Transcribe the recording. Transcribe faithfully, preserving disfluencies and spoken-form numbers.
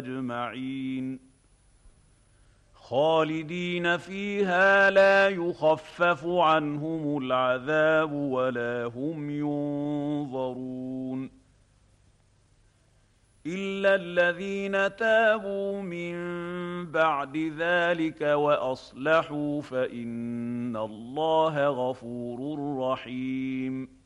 أجمعين خالدين فيها لا يخفف عنهم العذاب ولا هم ينظرون إلا الذين تابوا من بعد ذلك وأصلحوا فإن الله غفور رحيم